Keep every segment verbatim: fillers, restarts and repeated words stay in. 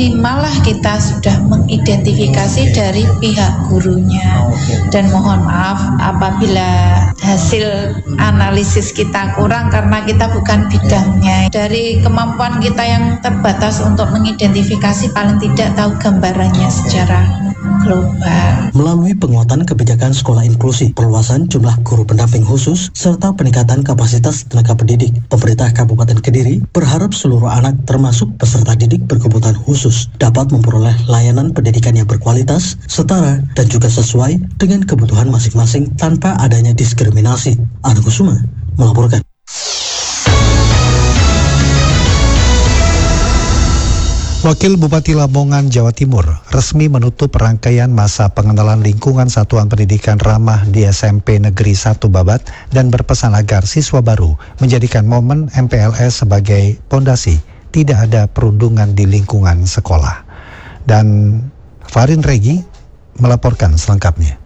minimal lah kita sudah mengidentifikasi dari pihak gurunya. Dan mohon maaf apabila hasil analisis kita kurang karena kita bukan bidangnya. Dari kemampuan kita yang terbatas untuk mengidentifikasi, paling tidak tahu gambarannya secara global. Melalui penguatan kebijakan sekolah inklusi, perluasan jumlah guru pendamping khusus, serta peningkatan kapasitas tenaga pendidik, pemerintah Kabupaten Kediri berharap seluruh anak termasuk peserta didik berkebutuhan khusus dapat memperoleh layanan pendidikan yang berkualitas, setara, dan juga sesuai dengan kebutuhan masing-masing tanpa adanya diskriminasi. Ana Kusuma melaporkan. Wakil Bupati Lamongan, Jawa Timur, resmi menutup rangkaian masa pengenalan lingkungan satuan pendidikan ramah di S M P Negeri satu Babat dan berpesan agar siswa baru menjadikan momen M P L S sebagai pondasi, tidak ada perundungan di lingkungan sekolah. Dan Farin Regi melaporkan selengkapnya.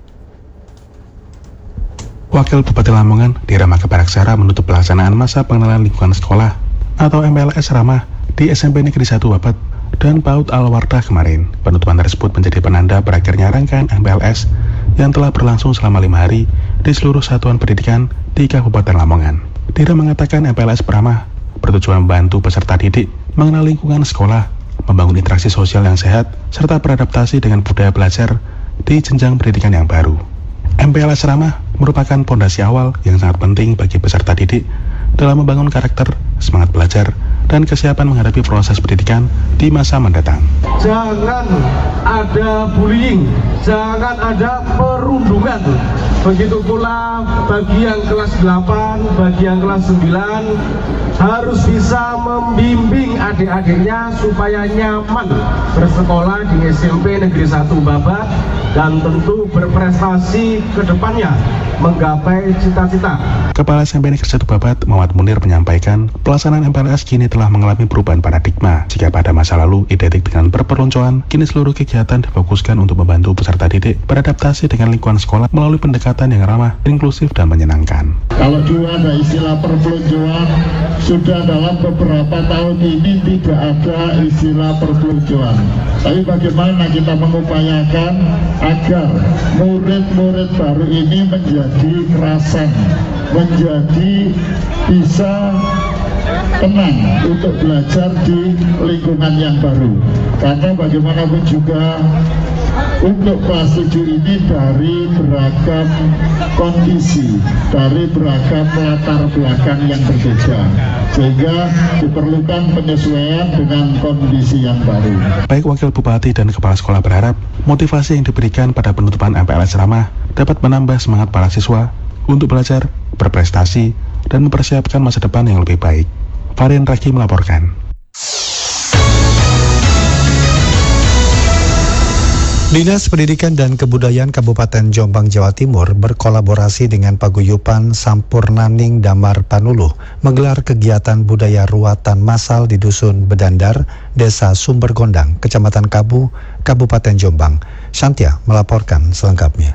Wakil Bupati Lamongan di Ramah Keparaksara menutup pelaksanaan masa pengenalan lingkungan sekolah atau M P L S ramah di S M P Negeri satu Babat dan Paut Al-Wardah kemarin. Penutupan tersebut menjadi penanda berakhirnya rangkaian M P L S yang telah berlangsung selama lima hari di seluruh satuan pendidikan di Kabupaten Lamongan. Dira mengatakan M P L S Ramah bertujuan membantu peserta didik mengenal lingkungan sekolah, membangun interaksi sosial yang sehat, serta beradaptasi dengan budaya belajar di jenjang pendidikan yang baru. M P L S Ramah merupakan pondasi awal yang sangat penting bagi peserta didik dalam membangun karakter, semangat belajar, dan kesiapan menghadapi proses pendidikan di masa mendatang. Jangan ada bullying, jangan ada perundungan. Begitu pula bagi yang kelas delapan, bagi yang kelas sembilan harus bisa membimbing adik-adiknya supaya nyaman bersekolah di S M P Negeri satu Babat dan tentu berprestasi ke depannya menggapai cita-cita. Kepala S M P Negeri satu Babat, Muhammad Munir, menyampaikan pelaksanaan M P L S kini telah mengalami perubahan paradigma. Jika pada masa lalu identik dengan perpeloncoan, kini seluruh kegiatan difokuskan untuk membantu peserta didik beradaptasi dengan lingkungan sekolah melalui pendekatan yang ramah, inklusif, dan menyenangkan. Kalau dulu ada istilah perpeloncoan, sudah dalam beberapa tahun ini tidak ada istilah perpeloncoan. Tapi bagaimana kita mengupayakan agar murid-murid baru ini menjadi kerasan, menjadi bisa tenang untuk belajar di lingkungan yang baru. Karena bagaimanapun juga untuk kelas tujuh ini dari beragam kondisi, dari beragam latar belakang yang berbeda, sehingga diperlukan penyesuaian dengan kondisi yang baru. Baik Wakil Bupati dan Kepala Sekolah berharap motivasi yang diberikan pada penutupan M P L S Ramah dapat menambah semangat para siswa untuk belajar, berprestasi, dan mempersiapkan masa depan yang lebih baik. Farin Raki melaporkan. Dinas Pendidikan dan Kebudayaan Kabupaten Jombang, Jawa Timur berkolaborasi dengan Paguyuban Sampurnaning Damar Panuluh menggelar kegiatan budaya ruatan massal di Dusun Bedandar, Desa Sumbergondang, Kecamatan Kabu, Kabupaten Jombang. Shantia melaporkan selengkapnya.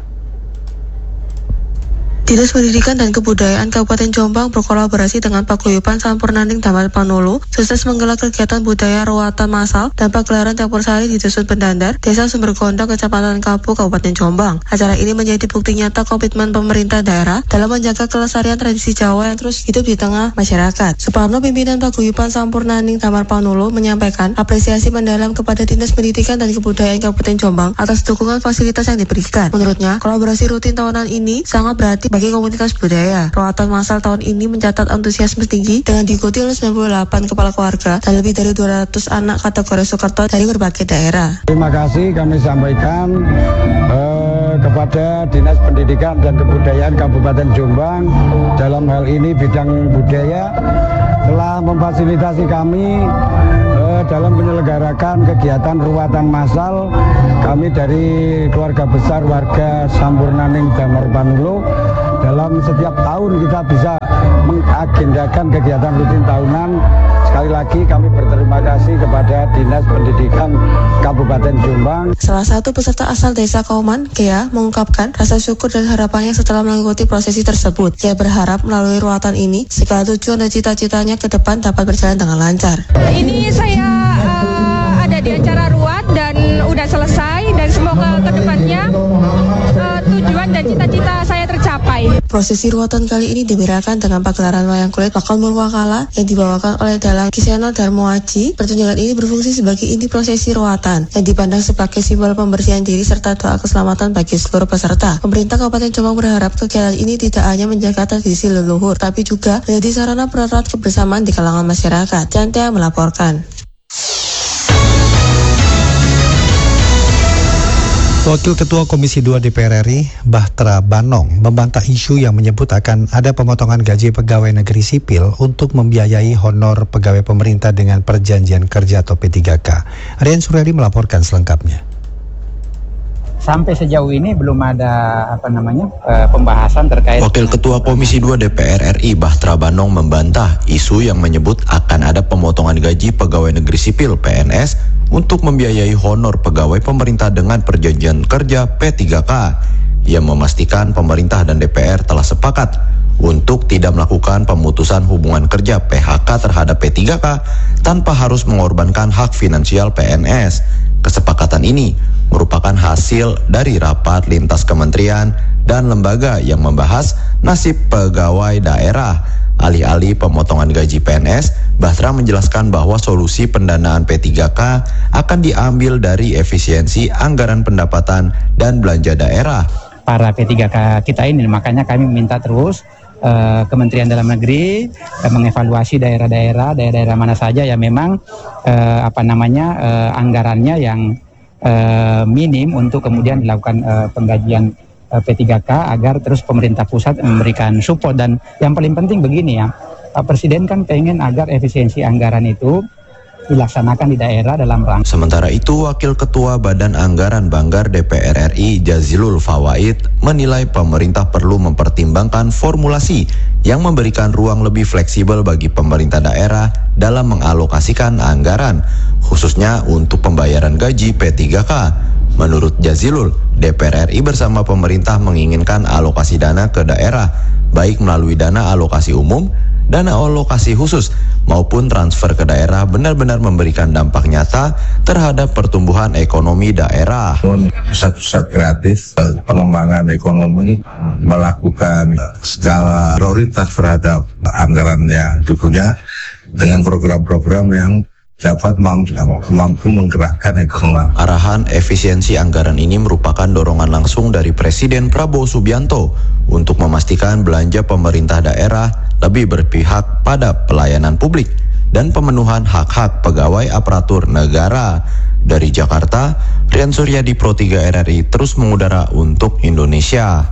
Dinas Pendidikan dan Kebudayaan Kabupaten Jombang berkolaborasi dengan Paguyuban Sampurnaning Damar Panuluh sukses menggelar kegiatan budaya ruatan massal dan pagelaran campur sari di Dusun Bedandar, Desa Sumbergondang, Kecamatan Kabu, Kabupaten Jombang. Acara ini menjadi bukti nyata komitmen pemerintah daerah dalam menjaga kelestarian tradisi Jawa yang terus hidup di tengah masyarakat. Suparno, pimpinan Paguyuban Sampurnaning Damar Panuluh, menyampaikan apresiasi mendalam kepada Dinas Pendidikan dan Kebudayaan Kabupaten Jombang atas dukungan fasilitas yang diberikan. Menurutnya, kolaborasi rutin tahunan ini sangat berarti bagi komunitas budaya. Ruatan massal tahun ini mencatat antusiasme tinggi dengan diikuti oleh sembilan puluh delapan kepala keluarga dan lebih dari dua ratus anak kategori Soekerto dari berbagai daerah. Terima kasih kami sampaikan eh, kepada Dinas Pendidikan dan Kebudayaan Kabupaten Jombang dalam hal ini bidang budaya telah memfasilitasi kami eh, dalam menyelenggarakan kegiatan ruatan massal. Kami dari keluarga besar warga Sampurnaning Damar Panuluh dalam setiap tahun kita bisa mengagendakan kegiatan rutin tahunan. Sekali lagi kami berterima kasih kepada Dinas Pendidikan Kabupaten Jombang. Salah satu peserta asal Desa Kauman, Gea, mengungkapkan rasa syukur dan harapannya setelah mengikuti prosesi tersebut. Dia berharap melalui ruatan ini segala tujuan dan cita-citanya ke depan dapat berjalan dengan lancar. Ini saya uh, ada di acara ruatan Prosesi ruatan kali ini dibedakan dengan pagelaran wayang kulit Bakal Murwakala yang dibawakan oleh Dalang Kiseno Darmoaji. Pertunjukan ini berfungsi sebagai inti prosesi ruatan yang dipandang sebagai simbol pembersihan diri serta doa keselamatan bagi seluruh peserta. Pemerintah Kabupaten Jombang berharap kegiatan ini tidak hanya menjaga tradisi leluhur, tapi juga menjadi sarana pererat kebersamaan di kalangan masyarakat. Cantia melaporkan. Wakil Ketua Komisi dua D P R R I, Bahtera Banong, membantah isu yang menyebut akan ada pemotongan gaji pegawai negeri sipil untuk membiayai honor pegawai pemerintah dengan perjanjian kerja atau P tiga K. Rian Suryadi melaporkan selengkapnya. Sampai sejauh ini belum ada apa namanya uh, pembahasan terkait. Wakil Ketua Komisi dua D P R R I Bahtera Banong membantah isu yang menyebut akan ada pemotongan gaji pegawai negeri sipil P N S untuk membiayai honor pegawai pemerintah dengan perjanjian kerja P tiga K. Ia memastikan pemerintah dan D P R telah sepakat untuk tidak melakukan pemutusan hubungan kerja P H K terhadap P tiga K tanpa harus mengorbankan hak finansial P N S. Kesepakatan ini merupakan hasil dari rapat lintas kementerian dan lembaga yang membahas nasib pegawai daerah. Alih-alih pemotongan gaji P N S, Bahtera menjelaskan bahwa solusi pendanaan P tiga K akan diambil dari efisiensi anggaran pendapatan dan belanja daerah. Para P tiga K kita ini, makanya kami minta terus uh, Kementerian Dalam Negeri uh, mengevaluasi daerah-daerah, daerah-daerah mana saja yang memang uh, apa namanya uh, anggarannya yang Uh, minim untuk kemudian dilakukan uh, penggajian uh, P tiga K agar terus pemerintah pusat memberikan support. Dan yang paling penting begini ya, Pak Presiden kan pengen agar efisiensi anggaran itu dilaksanakan di daerah dalam rangka. Sementara itu, Wakil Ketua Badan Anggaran Banggar D P R R I Jazilul Fawaid menilai pemerintah perlu mempertimbangkan formulasi yang memberikan ruang lebih fleksibel bagi pemerintah daerah dalam mengalokasikan anggaran, khususnya untuk pembayaran gaji P tiga K. Menurut Jazilul, D P R R I bersama pemerintah menginginkan alokasi dana ke daerah, baik melalui dana alokasi umum, dana alokasi khusus, maupun transfer ke daerah benar-benar memberikan dampak nyata terhadap pertumbuhan ekonomi daerah. Pusat-pusat kreatif pengembangan ekonomi melakukan skala prioritas terhadap anggaran yang diberikan dengan program-program yang dapat mampu, mampu menggerakkan ekonomi. Arahan efisiensi anggaran ini merupakan dorongan langsung dari Presiden Prabowo Subianto untuk memastikan belanja pemerintah daerah lebih berpihak pada pelayanan publik dan pemenuhan hak-hak pegawai aparatur negara. Dari Jakarta, Rian Suryadi, Pro tiga R R I terus mengudara untuk Indonesia.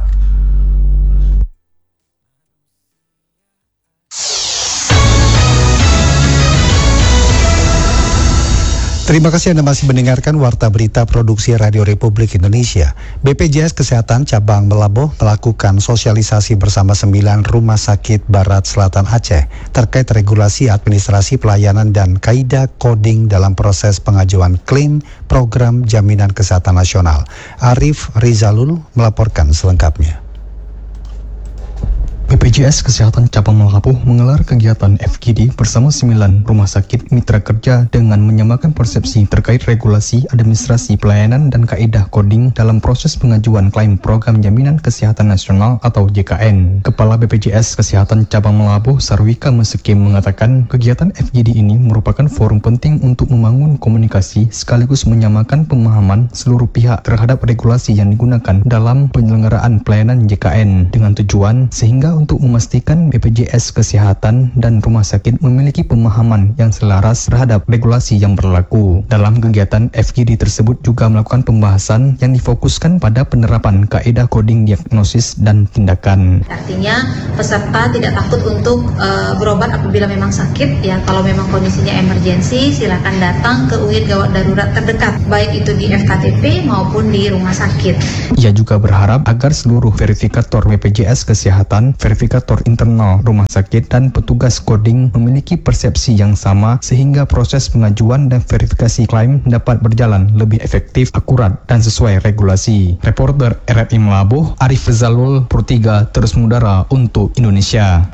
Terima kasih Anda masih mendengarkan Warta Berita Produksi Radio Republik Indonesia. B P J S Kesehatan Cabang Melaboh melakukan sosialisasi bersama sembilan rumah sakit Barat Selatan Aceh terkait regulasi administrasi pelayanan dan kaidah coding dalam proses pengajuan klaim program Jaminan Kesehatan Nasional. Arif Rizalul melaporkan selengkapnya. B P J S Kesehatan Cabang Melabuh menggelar kegiatan F G D bersama sembilan rumah sakit mitra kerja dengan menyamakan persepsi terkait regulasi administrasi pelayanan dan kaedah coding dalam proses pengajuan klaim program Jaminan Kesehatan Nasional atau J K N. Kepala B P J S Kesehatan Cabang Melabuh Sarwika Mesekim mengatakan kegiatan F G D ini merupakan forum penting untuk membangun komunikasi sekaligus menyamakan pemahaman seluruh pihak terhadap regulasi yang digunakan dalam penyelenggaraan pelayanan J K N dengan tujuan sehingga untuk memastikan B P J S Kesehatan dan rumah sakit memiliki pemahaman yang selaras terhadap regulasi yang berlaku. Dalam kegiatan F G D tersebut juga melakukan pembahasan yang difokuskan pada penerapan kaedah coding diagnosis dan tindakan. Artinya peserta tidak takut untuk uh, berobat apabila memang sakit, ya kalau memang kondisinya emergensi silakan datang ke U I D gawat darurat terdekat, baik itu di F K T P maupun di rumah sakit. Ia juga berharap agar seluruh verifikator B P J S Kesehatan, verifikator internal rumah sakit dan petugas coding memiliki persepsi yang sama sehingga proses pengajuan dan verifikasi klaim dapat berjalan lebih efektif, akurat dan sesuai regulasi. Reporter R R I Melabuh, Arif Rizalul, Pro tiga terus mengudara untuk Indonesia.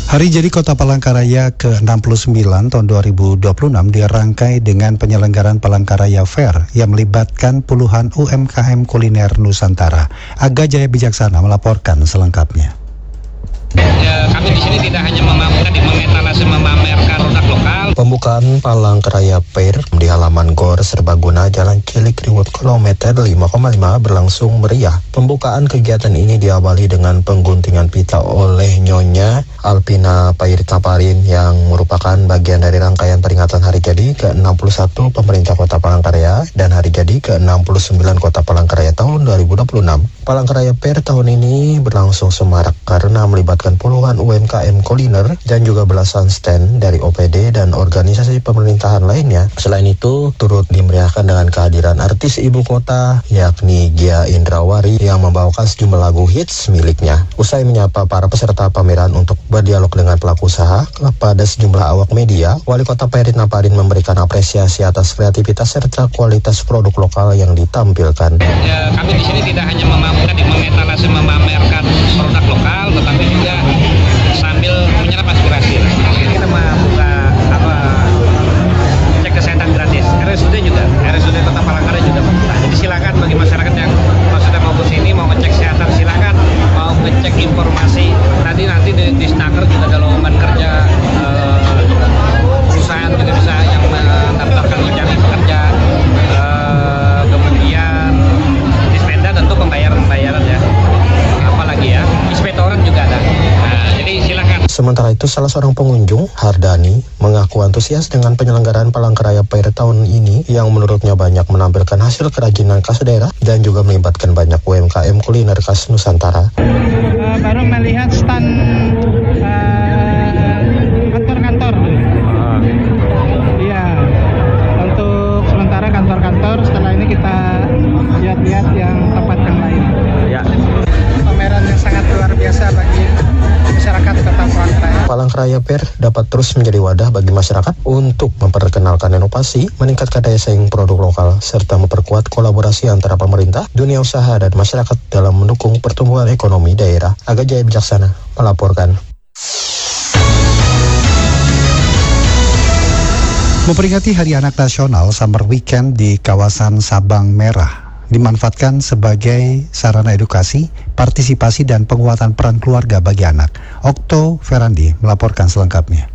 Hari Jadi Kota Palangkaraya ke enam puluh sembilan tahun dua ribu dua puluh enam dirangkai dengan penyelenggaraan Palangkaraya Fair yang melibatkan puluhan U M K M kuliner Nusantara. Aga Jaya Bijaksana melaporkan selengkapnya. Ya, kami di sini tidak hanya memamerkan, mengetalase memamerkan produk lokal. Pembukaan Palangkaraya Fair di halaman Gor Serbaguna Jalan Cilik Riwut kilometer lima koma lima berlangsung meriah. Pembukaan kegiatan ini diawali dengan pengguntingan pita oleh Nyonya Alpina Pairitaparin yang merupakan bagian dari rangkaian peringatan Hari Jadi ke enam puluh satu Pemerintah Kota Palangkaraya dan Hari Jadi ke enam puluh sembilan Kota Palangkaraya tahun dua ribu dua puluh enam. Palangkaraya Fair tahun ini berlangsung semarak karena melibatkan puluhan U M K M kuliner dan juga belasan stand dari O P D dan organisasi pemerintahan lainnya. Selain itu, turut dimeriahkan dengan kehadiran artis ibu kota yakni Gia Indrawari yang membawakan sejumlah lagu hits miliknya. Usai menyapa para peserta pameran untuk berdialog dengan pelaku usaha, kepada sejumlah awak media, Wali Kota Pairitaparin memberikan apresiasi atas kreativitas serta kualitas produk lokal yang ditampilkan. Ya, kami di sini tidak hanya memamerkan, mengetalase memamerkan produk lokal, tetapi juga sambil menyerap aspirasi. Kita membuka apa cek kesehatan gratis. R S U D juga, R S U D Kota Palangkaraya juga membuka. Jadi silakan bagi masyarakat yang maksudnya mau ke sini mau ngecek kesehatan, silakan mau ngecek informasi. Tadi nanti di, di Snaker juga ada lowongan kerja, eh, perusahaan juga bisa yang mendaftarkan mencari pekerja. Eh, kemudian di Spenda tentu pembayaran-pembayaran ya. Apalagi ya, inspektorat juga ada. Nah, jadi silakan. Sementara itu, salah seorang pengunjung, Hardani, mengaku antusias dengan penyelenggaraan Palangkaraya Fair tahun ini yang menurutnya banyak menampilkan hasil kerajinan khas daerah dan juga melibatkan banyak U M K M kuliner khas Nusantara. Uh, baru melihat stand uh, kantor-kantor. Iya, untuk sementara kantor-kantor, setelah ini kita lihat-lihat yang tempat yang lain. Ya. Pameran yang sangat luar biasa bagi masyarakat Kota Palangkaraya. Palangkaraya Fair dapat terus menjadi wadah bagi masyarakat untuk memperkenalkan inovasi, meningkatkan daya saing produk lokal, serta memperkuat kolaborasi antara pemerintah, dunia usaha, dan masyarakat dalam mendukung pertumbuhan ekonomi daerah. Aga Jaya Bijaksana melaporkan. Memperingati Hari Anak Nasional, Summer Weekend di kawasan Sabang Merah dimanfaatkan sebagai sarana edukasi, partisipasi, dan penguatan peran keluarga bagi anak. Okto Ferandi melaporkan selengkapnya.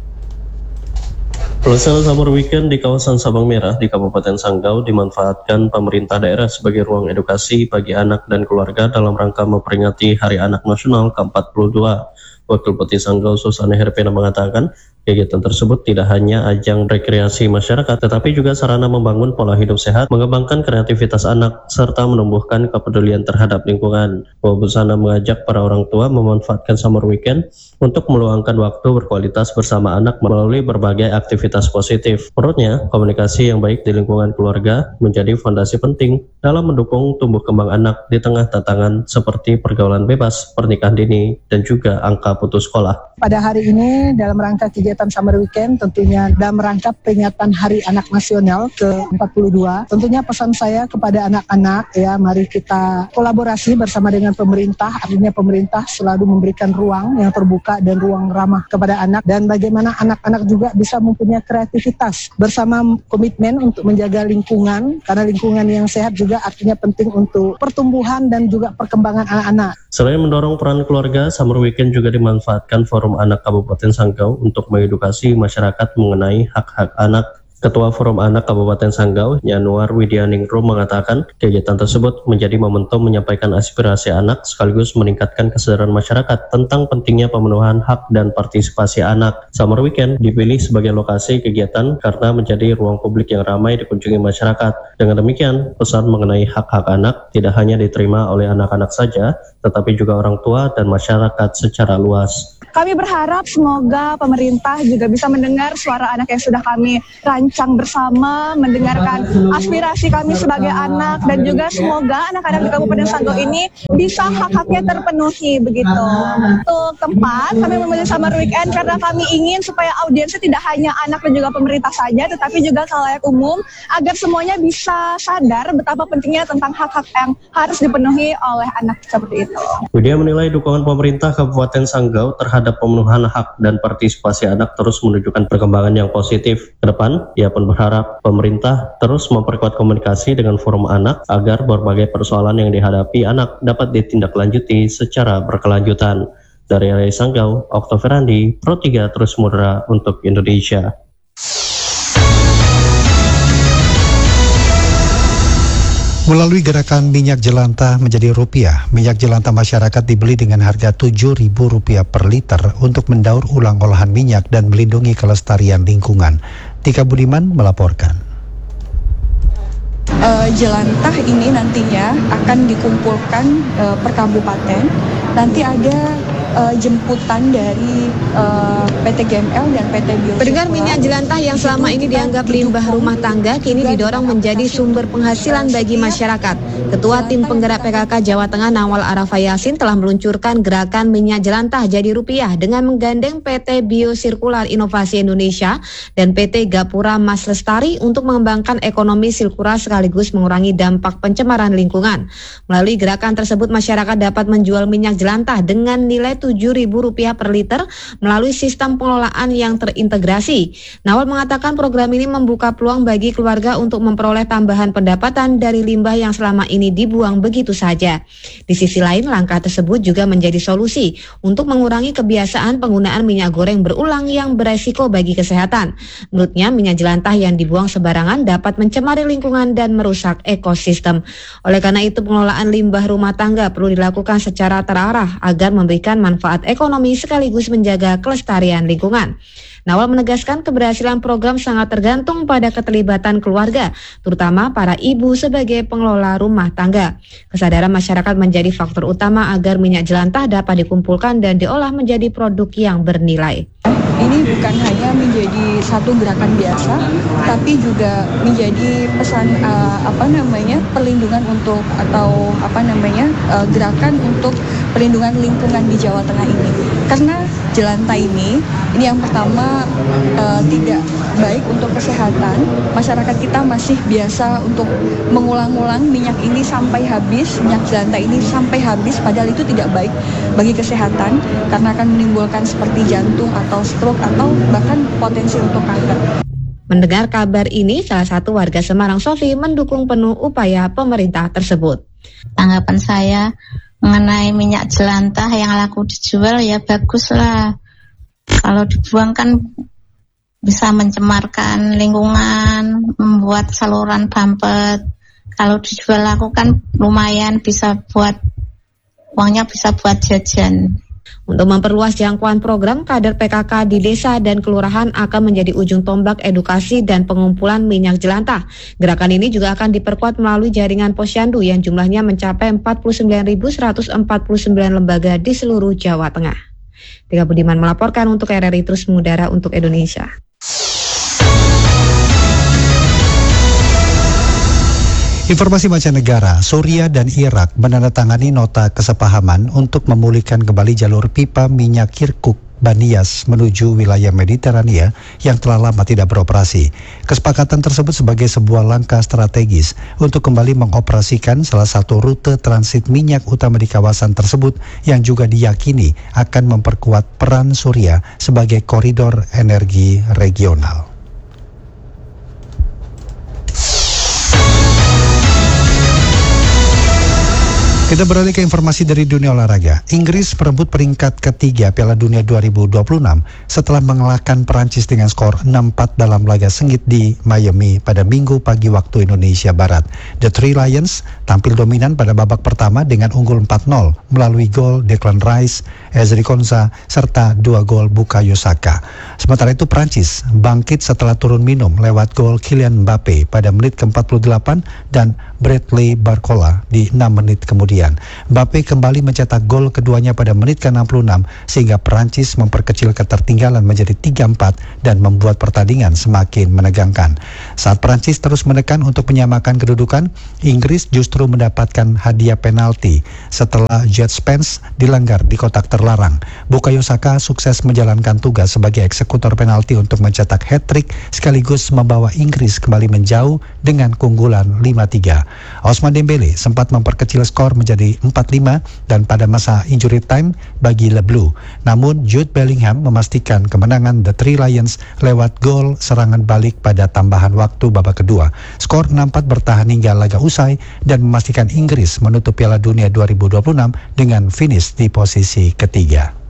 Pelaksanaan Summer Weekend di kawasan Sabang Merah di Kabupaten Sanggau dimanfaatkan pemerintah daerah sebagai ruang edukasi bagi anak dan keluarga dalam rangka memperingati Hari Anak Nasional ke empat puluh dua. Wakil Bupati Sanggau Susana Herpena mengatakan, kegiatan tersebut tidak hanya ajang rekreasi masyarakat, tetapi juga sarana membangun pola hidup sehat, mengembangkan kreativitas anak, serta menumbuhkan kepedulian terhadap lingkungan. Bu Susana mengajak para orang tua memanfaatkan Summer Weekend untuk meluangkan waktu berkualitas bersama anak melalui berbagai aktivitas positif. Menurutnya, komunikasi yang baik di lingkungan keluarga menjadi fondasi penting dalam mendukung tumbuh kembang anak di tengah tantangan seperti pergaulan bebas, pernikahan dini, dan juga angka putus sekolah. Pada hari ini dalam rangka kegiatan Summer Weekend, tentunya dalam rangka peringatan Hari Anak Nasional ke empat puluh dua, tentunya pesan saya kepada anak-anak, ya, mari kita kolaborasi bersama dengan pemerintah. Artinya pemerintah selalu memberikan ruang yang terbuka dan ruang ramah kepada anak, dan bagaimana anak-anak juga bisa mempunyai kreativitas bersama komitmen untuk menjaga lingkungan, karena lingkungan yang sehat juga artinya penting untuk pertumbuhan dan juga perkembangan anak-anak. Selain mendorong peran keluarga, Summer Weekend juga dimanfaatkan Forum Anak Kabupaten Sanggau untuk mengedukasi masyarakat mengenai hak-hak anak. Ketua Forum Anak Kabupaten Sanggau, Yanuar Widyaningrum, mengatakan kegiatan tersebut menjadi momentum menyampaikan aspirasi anak sekaligus meningkatkan kesadaran masyarakat tentang pentingnya pemenuhan hak dan partisipasi anak. Summer Weekend dipilih sebagai lokasi kegiatan karena menjadi ruang publik yang ramai dikunjungi masyarakat. Dengan demikian, pesan mengenai hak-hak anak tidak hanya diterima oleh anak-anak saja, tetapi juga orang tua dan masyarakat secara luas. Kami berharap semoga pemerintah juga bisa mendengar suara anak yang sudah kami rancang bersama, mendengarkan aspirasi kami sebagai anak, dan juga semoga anak-anak di Kabupaten Sanggau ini bisa hak-haknya terpenuhi begitu. Untuk tempat, kami memilih Summer Weekend karena kami ingin supaya audiensnya tidak hanya anak dan juga pemerintah saja, tetapi juga khalayak umum, agar semuanya bisa sadar betapa pentingnya tentang hak-hak yang harus dipenuhi oleh anak seperti itu. Widya menilai dukungan pemerintah Kabupaten Sanggau terhadap terhadap pemenuhan hak dan partisipasi anak terus menunjukkan perkembangan yang positif. Ke depan, ia pun berharap pemerintah terus memperkuat komunikasi dengan forum anak agar berbagai persoalan yang dihadapi anak dapat ditindaklanjuti secara berkelanjutan. Dari R R I Sanggau, Oktaviar Randi, Pro tiga Terus Mudra untuk Indonesia. Melalui gerakan minyak jelantah menjadi rupiah, minyak jelantah masyarakat dibeli dengan harga tujuh ribu rupiah per liter untuk mendaur ulang olahan minyak dan melindungi kelestarian lingkungan. Tika Budiman melaporkan. Uh, jelantah ini nantinya akan dikumpulkan uh, per kabupaten. Nanti ada uh, jemputan dari uh, P T G M L dan P T Bio. Pendengar, minyak jelantah yang selama ini dianggap limbah rumah tangga kini didorong menjadi sumber penghasilan bagi masyarakat. Ketua Tim Penggerak P K K Jawa Tengah Nawal Arafa Yasin telah meluncurkan gerakan minyak jelantah jadi rupiah dengan menggandeng P T Bio Sirkular Inovasi Indonesia dan P T Gapura Mas Lestari untuk mengembangkan ekonomi sirkular sekaligus mengurangi dampak pencemaran lingkungan. Melalui gerakan tersebut, masyarakat dapat menjual minyak jelantah dengan nilai tujuh ribu rupiah per liter melalui sistem pengelolaan yang terintegrasi. Nawal mengatakan program ini membuka peluang bagi keluarga untuk memperoleh tambahan pendapatan dari limbah yang selama ini dibuang begitu saja. Di sisi lain, langkah tersebut juga menjadi solusi untuk mengurangi kebiasaan penggunaan minyak goreng berulang yang beresiko bagi kesehatan. Menurutnya, minyak jelantah yang dibuang sembarangan dapat mencemari lingkungan dan merusak ekosistem. Oleh karena itu, pengelolaan limbah rumah tangga perlu dilakukan secara terarah agar memberikan manfaat ekonomi sekaligus menjaga kelestarian lingkungan. Nawal menegaskan keberhasilan program sangat tergantung pada keterlibatan keluarga, terutama para ibu sebagai pengelola rumah tangga. Kesadaran masyarakat menjadi faktor utama agar minyak jelantah dapat dikumpulkan dan diolah menjadi produk yang bernilai. Ini bukan hanya menjadi satu gerakan biasa, tapi juga menjadi pesan uh, apa namanya perlindungan untuk atau apa namanya uh, gerakan untuk perlindungan lingkungan di Jawa Tengah ini. Karena jelantah ini, ini yang pertama uh, tidak baik untuk kesehatan. Masyarakat kita masih biasa untuk mengulang-ulang minyak ini sampai habis, minyak jelantah ini sampai habis, padahal itu tidak baik bagi kesehatan karena akan menimbulkan seperti jantung atau stroke atau bahkan potensi untuk kanker. Mendengar kabar ini, salah satu warga Semarang, Sofi, mendukung penuh upaya pemerintah tersebut. Tanggapan saya mengenai minyak jelantah yang laku dijual ya baguslah. Kalau dibuang kan bisa mencemarkan lingkungan, membuat saluran mampet. Kalau dijual laku kan lumayan bisa buat uangnya bisa buat jajan. Untuk memperluas jangkauan program, kader P K K di desa dan kelurahan akan menjadi ujung tombak edukasi dan pengumpulan minyak jelantah. Gerakan ini juga akan diperkuat melalui jaringan posyandu yang jumlahnya mencapai empat puluh sembilan ribu seratus empat puluh sembilan lembaga di seluruh Jawa Tengah. Tika Budiman melaporkan untuk R R I Terus Mengudara untuk Indonesia. Informasi mancanegara, Suriah dan Irak menandatangani nota kesepahaman untuk memulihkan kembali jalur pipa minyak Kirkuk Banias menuju wilayah Mediterania yang telah lama tidak beroperasi. Kesepakatan tersebut sebagai sebuah langkah strategis untuk kembali mengoperasikan salah satu rute transit minyak utama di kawasan tersebut yang juga diyakini akan memperkuat peran Suriah sebagai koridor energi regional. Kita beralih ke informasi dari dunia olahraga. Inggris merebut peringkat ketiga Piala Dunia dua ribu dua puluh enam setelah mengalahkan Perancis dengan skor enam empat dalam laga sengit di Miami pada Minggu pagi waktu Indonesia Barat. The Three Lions tampil dominan pada babak pertama dengan unggul empat nol melalui gol Declan Rice, Ezri Konsa, serta dua gol Bukayo Saka. Sementara itu Perancis bangkit setelah turun minum lewat gol Kylian Mbappe pada menit ke empat puluh delapan dan Bradley Barcola di enam menit kemudian. Mbappe kembali mencetak gol keduanya pada menit ke enam puluh enam sehingga Perancis memperkecil ketertinggalan menjadi tiga empat dan membuat pertandingan semakin menegangkan. Saat Perancis terus menekan untuk menyamakan kedudukan, Inggris justru mendapatkan hadiah penalti setelah Jet Spence dilanggar di kotak terbuka terlarang. Bukayo Saka sukses menjalankan tugas sebagai eksekutor penalti untuk mencetak hat-trick sekaligus membawa Inggris kembali menjauh dengan keunggulan lima tiga. Ousmane Dembele sempat memperkecil skor menjadi empat lima dan pada masa injury time bagi Le Bleu. Namun Jude Bellingham memastikan kemenangan The Three Lions lewat gol serangan balik pada tambahan waktu babak kedua. Skor enam empat bertahan hingga laga usai dan memastikan Inggris menutup Piala Dunia dua ribu dua puluh enam dengan finish di posisi ketiga.